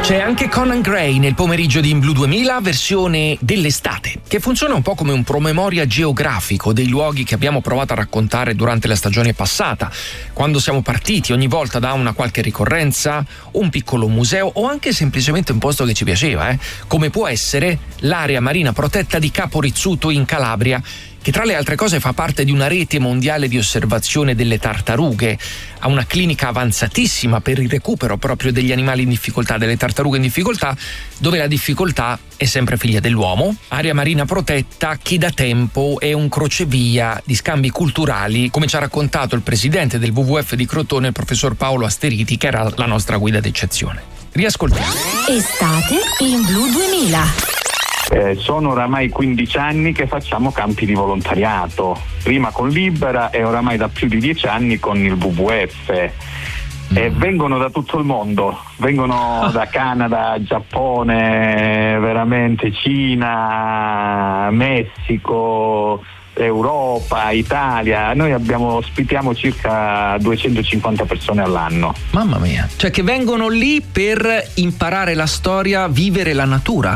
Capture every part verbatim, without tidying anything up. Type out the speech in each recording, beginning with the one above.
C'è anche Conan Gray nel pomeriggio di In Blu duemila, versione dell'estate, che funziona un po' come un promemoria geografico dei luoghi che abbiamo provato a raccontare durante la stagione passata, quando siamo partiti ogni volta da una qualche ricorrenza, un piccolo museo o anche semplicemente un posto che ci piaceva, eh? come può essere l'area marina protetta di Capo Rizzuto in Calabria, che tra le altre cose fa parte di una rete mondiale di osservazione delle tartarughe. Ha una clinica avanzatissima per il recupero proprio degli animali in difficoltà, delle tartarughe in difficoltà, dove la difficoltà è sempre figlia dell'uomo. Area marina protetta che da tempo è un crocevia di scambi culturali, come ci ha raccontato il presidente del W W F di Crotone, il professor Paolo Asteriti, che era la nostra guida d'eccezione. Riascoltiamo. Estate in Blu duemila. Eh, sono oramai quindici anni che facciamo campi di volontariato, prima con Libera e oramai da più di dieci anni con il W W F. Mm. E vengono da tutto il mondo, vengono da Canada, Giappone, veramente Cina, Messico, Europa, Italia. Noi abbiamo, ospitiamo circa duecentocinquanta persone all'anno. Mamma mia, cioè che vengono lì per imparare la storia, vivere la natura.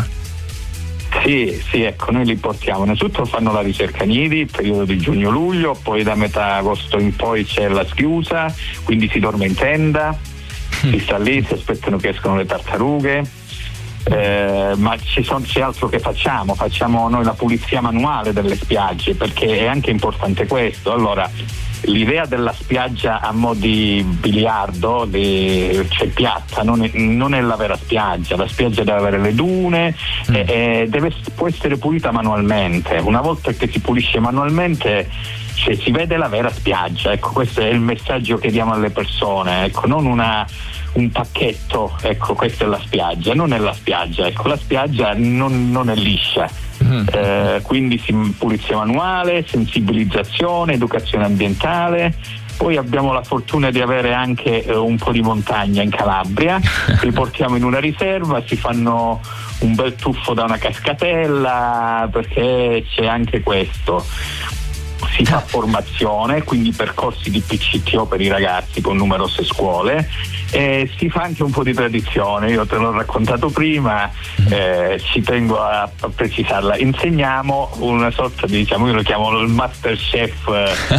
Sì, sì, ecco, noi li portiamo. Innanzitutto fanno la ricerca nidi, periodo di giugno-luglio, poi da metà agosto in poi c'è la schiusa, quindi si dorme in tenda, mm. si sta lì, si aspettano che escono le tartarughe. Eh, ma ci son, c'è altro che facciamo, facciamo noi la pulizia manuale delle spiagge, perché è anche importante questo. Allora, l'idea della spiaggia a mo' di biliardo, di, cioè piatta, non è, non è la vera spiaggia. La spiaggia deve avere le dune mm. e, e deve, può essere pulita manualmente. Una volta che si pulisce manualmente, cioè, si vede la vera spiaggia. Ecco, questo è il messaggio che diamo alle persone, ecco, non una un pacchetto, ecco, questa è la spiaggia, non è la spiaggia, ecco, la spiaggia non, non è liscia. Mm. Eh, quindi pulizia manuale, sensibilizzazione, educazione ambientale. Poi abbiamo la fortuna di avere anche eh, un po' di montagna in Calabria, li portiamo in una riserva, si fanno un bel tuffo da una cascatella, perché c'è anche questo. Si fa formazione, quindi percorsi di P C T O per i ragazzi con numerose scuole, e si fa anche un po' di tradizione. Io te l'ho raccontato prima, eh, ci tengo a, a precisarla. Insegniamo una sorta di, diciamo, io lo chiamo il master chef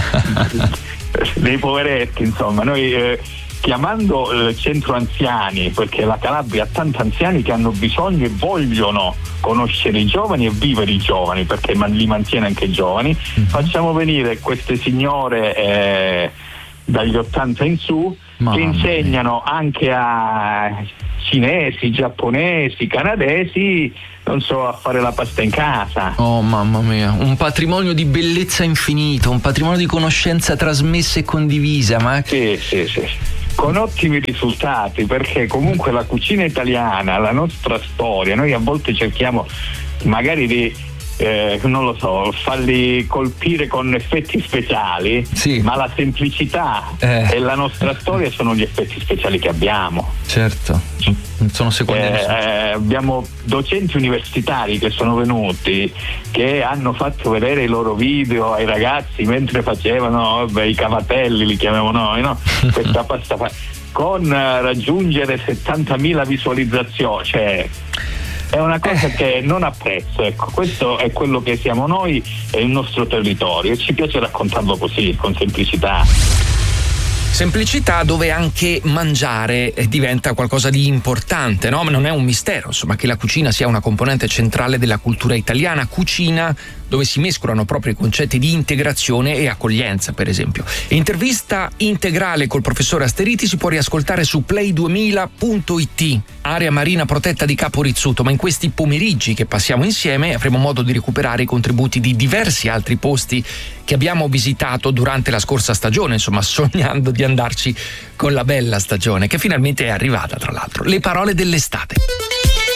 eh, dei poveretti, insomma. Noi eh, chiamando il centro anziani, perché la Calabria ha tanti anziani che hanno bisogno e vogliono conoscere i giovani e vivere i giovani, perché li mantiene anche giovani. Mm-hmm. Facciamo venire queste signore eh, dagli ottanta in su, Mamma che insegnano mia. anche a cinesi, giapponesi, canadesi, non so, a fare la pasta in casa. Oh mamma mia, un patrimonio di bellezza infinito, un patrimonio di conoscenza trasmessa e condivisa. Ma sì, sì, sì. Con ottimi risultati, perché comunque la cucina italiana, la nostra storia, noi a volte cerchiamo magari di eh, non lo so, farli colpire con effetti speciali, sì. ma la semplicità eh. e la nostra storia sono gli effetti speciali che abbiamo. Certo, non sono secondi. Eh, eh, abbiamo docenti universitari che sono venuti, che hanno fatto vedere i loro video ai ragazzi mentre facevano vabbè, i cavatelli, li chiamiamo noi, no? Questa pasta fa- con uh, raggiungere settantamila visualizzazioni, cioè è una cosa eh. che non ha prezzo, ecco, questo è quello che siamo noi e il nostro territorio, e ci piace raccontarlo così, con semplicità. Semplicità dove anche mangiare diventa qualcosa di importante, no? Ma non è un mistero, insomma, che la cucina sia una componente centrale della cultura italiana, cucina dove si mescolano proprio i concetti di integrazione e accoglienza, per esempio. Intervista integrale col professore Asteriti si può riascoltare su play duemila punto it, area marina protetta di Capo Rizzuto, ma in questi pomeriggi che passiamo insieme avremo modo di recuperare i contributi di diversi altri posti che abbiamo visitato durante la scorsa stagione, insomma, sognando di andarci con la bella stagione che finalmente è arrivata, tra l'altro. Le parole dell'estate.